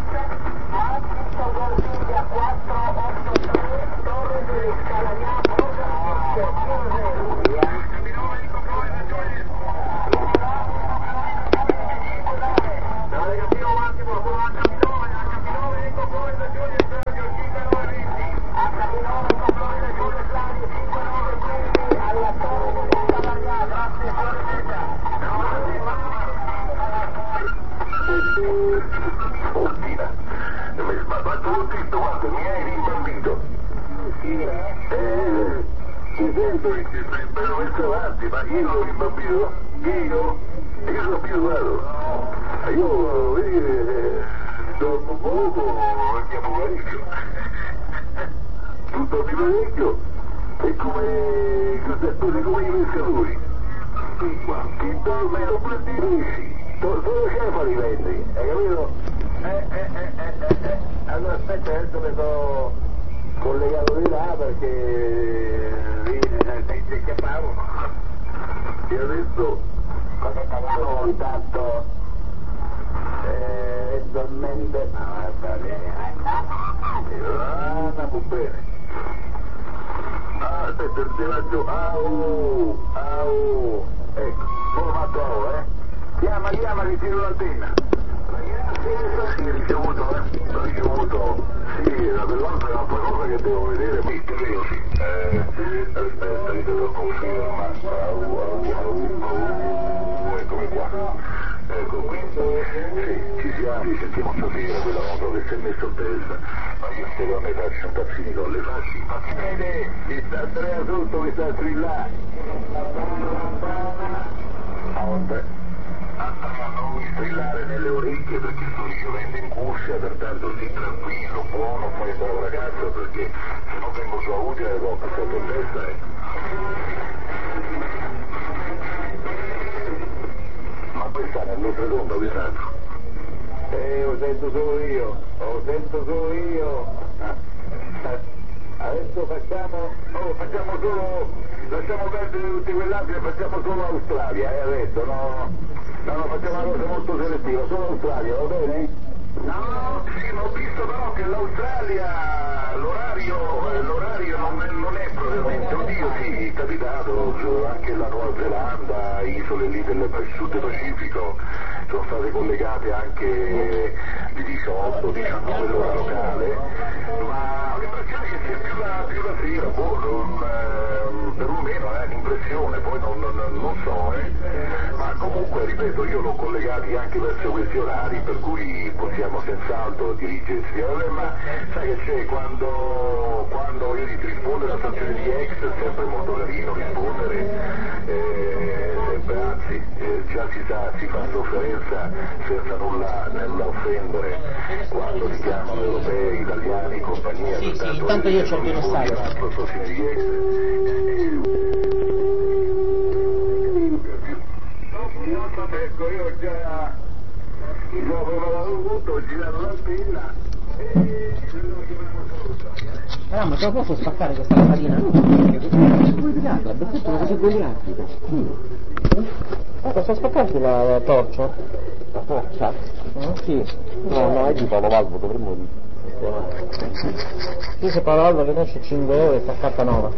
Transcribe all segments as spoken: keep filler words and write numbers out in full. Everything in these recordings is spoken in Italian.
Dice Paolo che noi c'è cinque euro e sta K nove.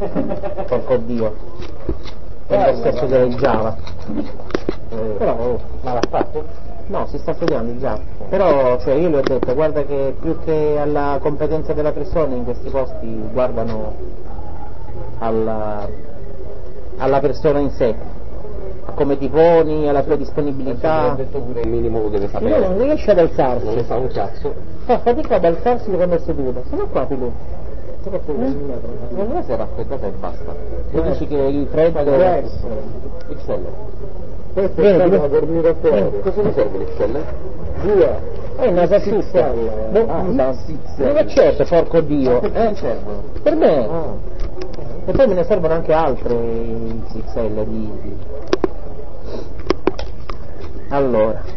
Porco Dio. È lo stesso del Java. Eh, però, oh, ma l'ha fatto? No, si sta studiando già. Però, cioè, io le ho detto, guarda che più che alla competenza della persona in questi posti guardano alla, alla persona in sé, a come ti poni, alla tua disponibilità. Ho detto pure il minimo deve sapere. No, non riesce ad alzarsi. Non ne fa un cazzo. Fa fatica ad alzarsi quando è seduto, se no qua tu. Non è se raffreddata e basta. Tu dici che il freddo è X L. Questo è una dormire fuori. Cosa mi serve l'X L? Due. È una salsiccia. Ah, dove c'è, porco Dio? Eh, servono. Per me. Ah. E poi me ne servono anche altre X L di... Allora.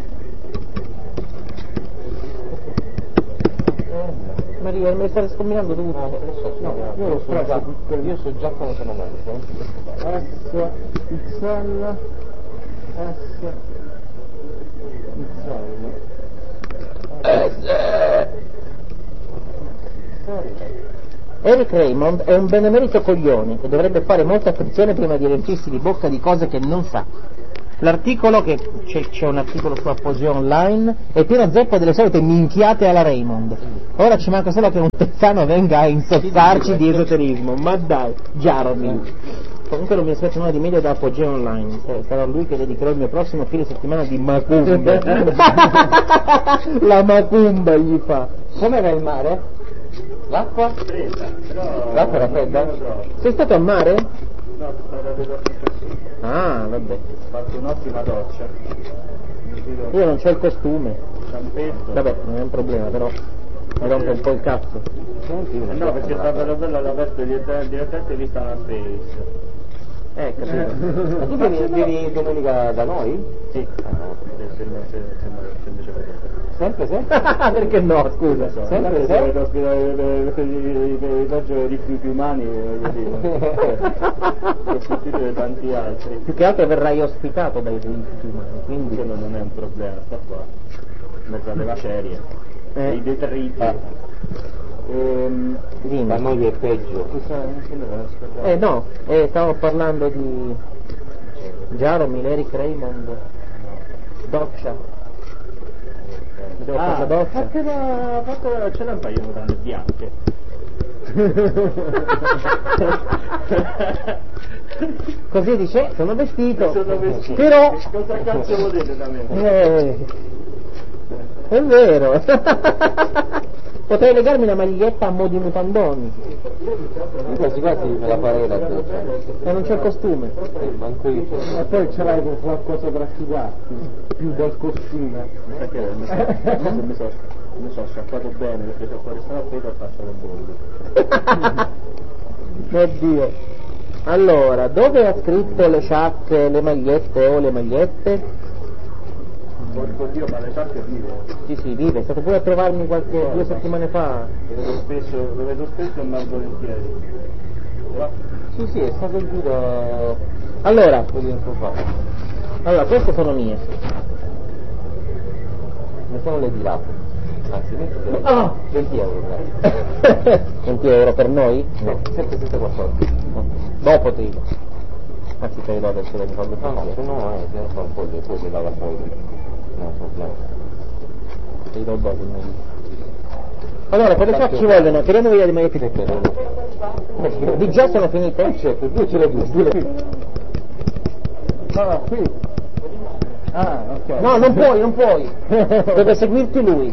Maria, me le state scombinando tutto. No, no, io lo so già, io so già come sono messo. S, X L, S, X L. Eric Raymond è un benemerito coglione che dovrebbe fare molta attenzione prima di riempirsi di bocca di cose che non sa. L'articolo, che c'è, c'è un articolo su Apogeo Online, è pieno zeppo delle solite minchiate alla Raymond. Ora ci manca solo che un tezzano venga a insozzarci di esoterismo, ma dai, Jaromil. Comunque non mi aspetto nulla di meglio da Apogeo Online, sarà lui che dedicherò il mio prossimo fine settimana di macumba. La macumba gli fa. Com'era il mare? L'acqua? Fredda, però... L'acqua era fredda? Sei stato a mare? No, sono stato da Ah, vabbè. Ho fatto un'ottima doccia. Io non c'ho il costume. Ciampetto. Vabbè, non è un problema, però mi rompe un po' il cazzo. Eh no, perché stava bello all'aperto direttamente vista una space. Eh, capito. Ma tu vieni, vieni domenica da noi? Sì. Ah, no, se, se, se, se invece potete. Sempre, sempre? Perché no, scusa. So, Sempre, se sempre? dovete ospitare per i peggio rifiuti umani, voglio dire. Ho sentito tanti altri. Più che altro verrai ospitato dai rifiuti umani, quindi... Quello non è un problema, sta qua. In mezzo alle macerie. Eh. I detriti. Ah. Ehm, Dimmi. Da noi è peggio. Eh no, eh, stavo parlando di Jaromil, Eric Raymond, doccia. Mi devo fare la doccia. Perché la, fatto, ce n'è un paio di mutande bianche. Così dice, sono vestito. Sono vestito. Però... Cosa cazzo volete da me? Eh, è vero. Potrei legarmi una maglietta a mo' di mutandoni. Quasi quasi me la farei la doccia. E non c'è il costume. Eh, manco io. E poi ce l'hai con qualcosa per asciugarti, più del costume. Perché mi sono mi so, mi so sciacquato bene, perché se fuori stava peso faccio le bolle. Oddio. Allora, dove ha scritto le sciacche, le magliette o le magliette? Porco Dio, ma le sciacche vive. Sì, sì, vive, è stato pure a trovarmi qualche due settimane fa. Lo vedo spesso, lo vedo spesso e malvolentieri. Va. Sì, sì, è stato giù da Allora, un po' di tempo fa. allora, queste sono mie. Ne sono le di là. Anzi, venti Ah! venti euro, grazie. venti euro per noi? No, sette sette quattordici. Dopo ti dico. Anzi, te le do adesso, le ricordo No, no, più. se no, eh, se no fa un po' di poi le dava poi. No, problema. Te li do dopo il mio. Allora, per le sciacche ci vogliono, tiriamo via le magliette Perché di non? Di già sono finite? Eh, certo, due ce le due, due le Ah, qui. Ah, ok. No, non puoi, non puoi. Deve seguirti lui.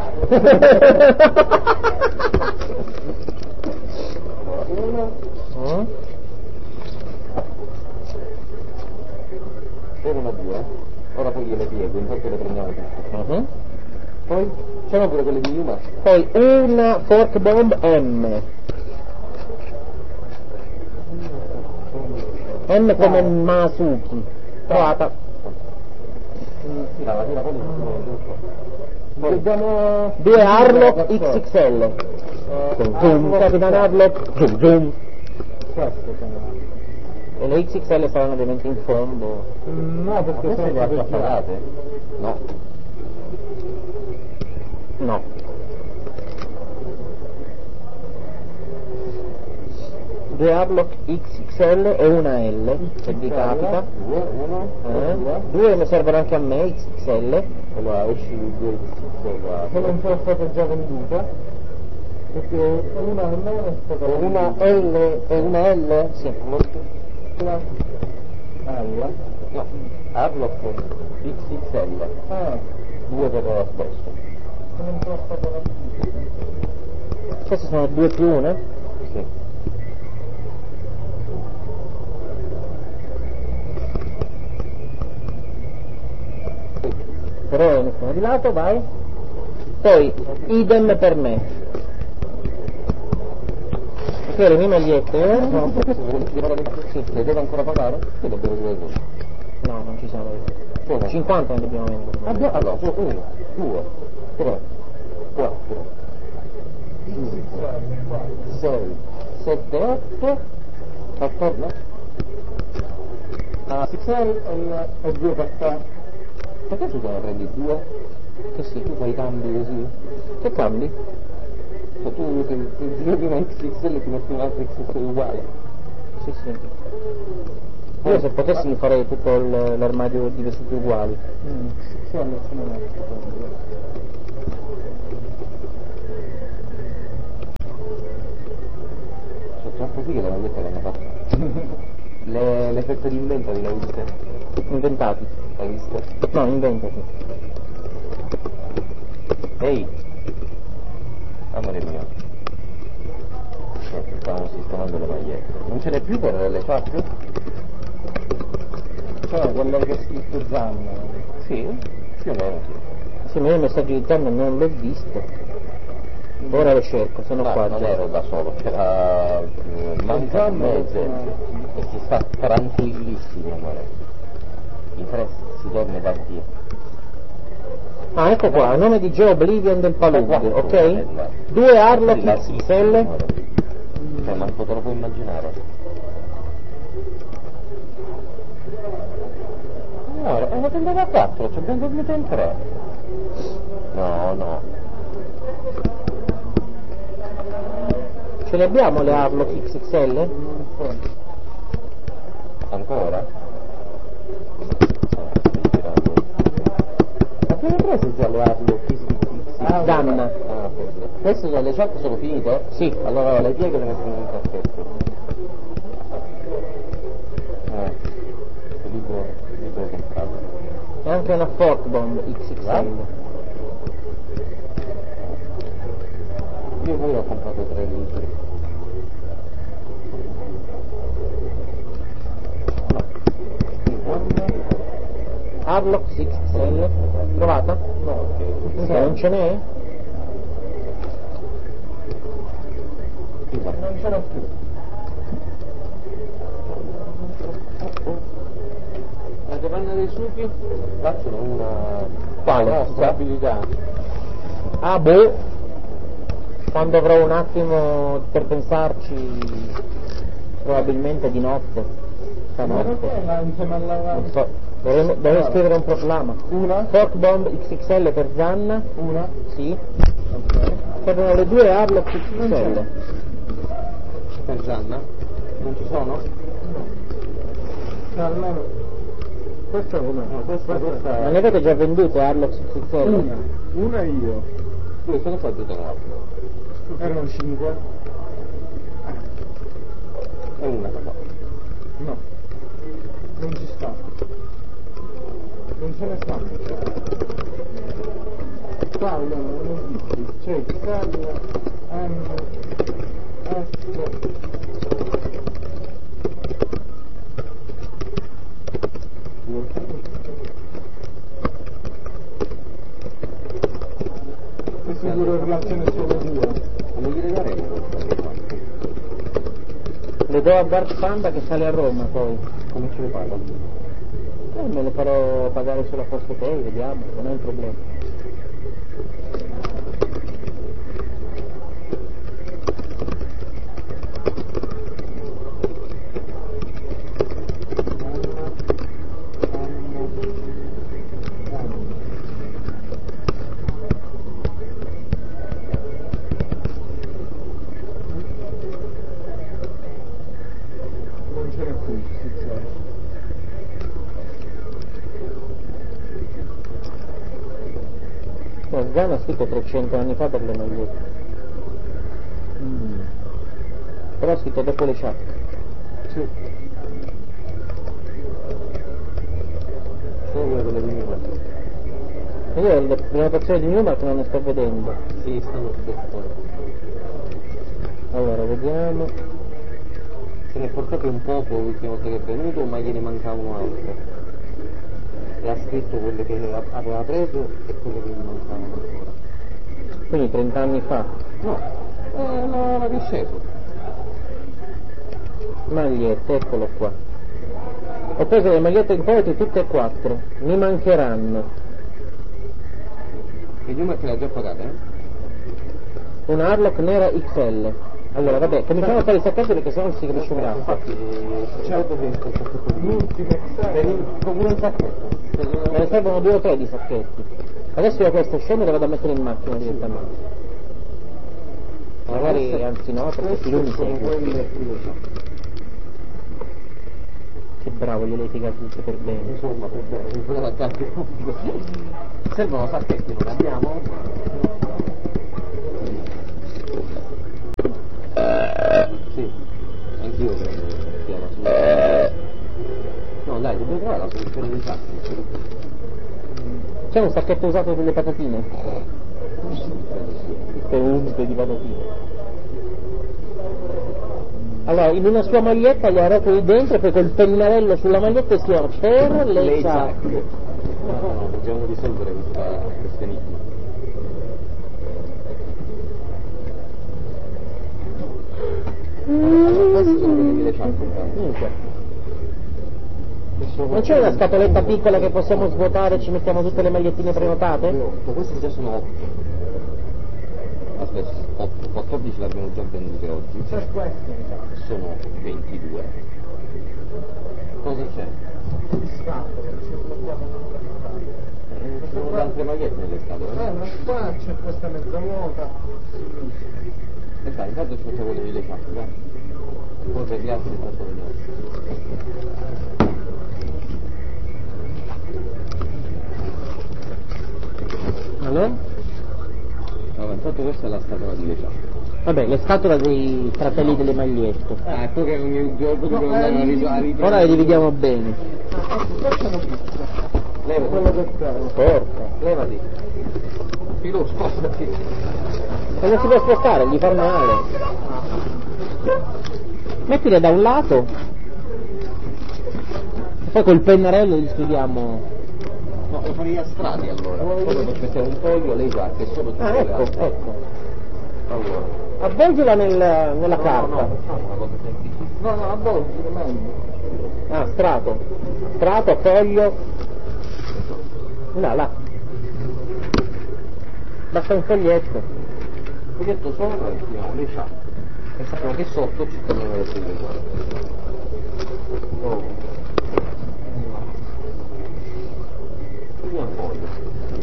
Mm? erano due. Ora poi gliele piego, intanto le prendiamo tutte. Mhm. Poi c'erano pure quelle di Yuma. Poi una fork bomb M. M come Masuki. Trovata. Sì, la mattina poi Dobbiamo... Due Harlock X X L. Zoom, zoom, Capitan Harlock. Zoom, zoom. Questo sono... E le X X L saranno ovviamente in fondo. No, perché queste sono le ha peggio. pagate? No. No. Due Harlock X X L e una L, se vi capita. Due, uno, Eh? due. Due mi servono anche a me, X X L. Allora esci due Sono un po' state già vendute, perché una almeno è stata Una L e una L? Sì. Una L. No, Harlock X X L. Ah, Due per lo stesso. sono un po' state vendute. Queste sono due più una? Sì. Però mettiamo di lato, vai. Poi, idem per me. Ok, le mie magliette, eh? No, sì, le deve ancora pagare? Sì, le devo dire tu. No, non ci siamo. Come? cinquanta ne dobbiamo vendere. Abbiamo, allora, uno, due, tre, quattro, cinque, sei, sette, otto, quattordici. Ah, X L e due per te. Perché tu te ne prendi due? Che sì? Tu fai cambi così? Che cambi? Cioè tu se ti metti una X X L ti metti un'altra X X L uguale. Sì, sì. Io se potessi mi farei tutto il- l'armadio di vestiti uguali. Mm, sì, non ce n'è Sono troppo fighe le magliette che hanno fatto. le, le fette di invento le hai viste? Inventati. Hai viste? No, inventati. Ehi! Amore mio. Niente, stavamo sistemando le magliette. Non ce n'è più per le sciarpe? Cioè, quella che ha scritto Zanna. Sì, più o meno sì. Sì, ma io il messaggio di Zanna non l'ho visto. Ora lo cerco, sono Ma qua non già. ero da solo, c'era eh, manca un mese e si sta tranquillissimi, amore. In tre si dorme da Dio. Ah, ecco qua, a nome di Joe Oblivion del Palud, Quattro, ok? bella. Due Harlock X Larghissimi, X L. amore. Cioè, ma te lo puoi immaginare? No, è una tenda da quattro, ci abbiamo dormito in tre. No, no. Ce le abbiamo le Harlock X X L? Ancora? Abbiamo preso già le Harlock X X L. Ah, Zanna. Ah, ok. Queste sono le sciarpe sono finite? Sì. Allora le pieghe le mettono in un caschetto. Eh, libero, libero comprato. E anche una Fork Bomb X X L. Io poi ho comprato tre litri. Harlock X X L. Trovata? No, ok. Che non ce n'è? Non ce n'è più. La capanna dei succhi facciano una Quale? nostra abilità. Ah, boh. Quando avrò un attimo per pensarci, probabilmente di notte. Ma Stanotte. perché là insieme alla Non so. Dovrei, dovrei scrivere un proclama. Una? Fork Bomb X X L per Zanna. Una? Sì. Ok. Servono le due Harlock X X L. Per Zanna? Non ci sono? No, almeno. Questa è una. No, questa, questa Ma ne avete già vendute Harlock X X L? Una. Una io. Due sono state trovate. Erano cinque? E una qua. No. Non ci sta. Non ce ne stanno. Qua no, non dici. C'è Italia, M, S. È sicuro relazione solo due. Come gli regaleremo questa qua? Le do a Dark Panda che sale a Roma poi. Come ce le paga? Eh, me le farò pagare sulla Poste Pay, vediamo, non è un problema. Non ce n'è più, si sa. No, Zanna ha scritto trecento anni fa per le magliette. Mm. Però ha scritto dopo le sciarpe. Sì. Solo quelle delle mie. E io le prenotazioni di Newmark non ne sto vedendo. Sì, stanno tutte fuori. Allora, vediamo. Se ne è portato un poco l'ultima volta che è venuto, ma gliene mancava un altro. E ha scritto quelle che aveva preso e quelle che gli mancavano ancora. Quindi trenta anni fa. No, eh, no, l'ha risceso. Magliette, eccolo qua. Ho preso le magliette di Poetry tutte e quattro. Mi mancheranno Il numero che l'ha già pagata, eh? una Harlock nera X L. Allora, vabbè, cominciamo a fare i sacchetti perché sennò si capisce un cazzo. Infatti, c'è dopo che il sacchetto di L'ultimo Per il- con pure un sacchetto. Me ne servono due o tre di sacchetti. Adesso io queste scene le vado a mettere in macchina direttamente. Magari, anzi no, perché più mi segue. Che bravo, gliele hai piegate tutte per bene. Insomma, per bene, mi poteva tanto. Servono sacchetti, non ne abbiamo? Sì, anch'io credo che sia la soluzione. No dai, dobbiamo trovare la soluzione dei sacchi. C'è un sacchetto usato delle patatine? Per unte di patatine. Allora, in una sua maglietta gli ha rotto di dentro e poi col pennarello sulla maglietta scrive per le Lei sacche. No, no, no, dobbiamo risolvere questa, questo enigma. Allora, queste sono quelle che le sacche. Minchia. Non c'è una scatoletta piccola che possiamo svuotare e ci mettiamo tutte le magliettine prenotate? otto, queste già sono otto. Aspetta, otto, quattordici le abbiamo già vendute oggi. C'è questo, Sono ventidue. Cosa c'è? il scatto, che ci dobbiamo Eh, Ci sono altre magliette nelle scatole. Eh, ma qua c'è questa mezza vuota. E dai, intanto ci facciamo vedere le sacche, dai. Poi per gli altri faccio vedere. Allora? Allora, intanto questa è la scatola di le sacche. Vabbè, le scatole dei fratelli delle magliette. Ah, ecco che ogni giorno dobbiamo andare a risolvere. Ora le dividiamo bene. Levati. Quello del terra. Porca. Levati. Filo, spostati. Se non si può spostare, gli fa male. Mettile da un lato. E poi col pennarello gli scriviamo. No, lo farei a strati allora. Poi ci mettiamo un foglio, lei sa che sono tutte Ah, le ecco, altre. ecco. Allora. Avvolgila nel, nella carta. No, no, facciamo una cosa semplice. No, no, avvolgilo meglio. Ah, strato. Strato, foglio. Là, là. Basta un foglietto. Il foglietto sopra e scriviamo le sciacque. E sappiamo che sotto ci tornano le seghe uguali. Oh. Scriviamo un foglio.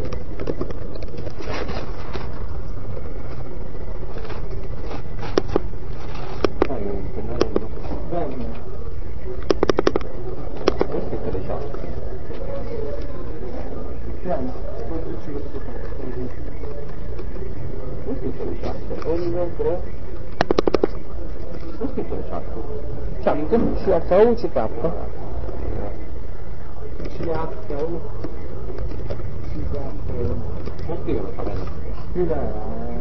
Fai un pennarello. Bene. Ho scritto le sciacque. Piano, poi ci questo qua. Ho scritto le sciacque. uno, tre. Ho scritto le sciacque. Ciacco, C H U, C K. C H U. C H U. Non scrivo la favela. Più là.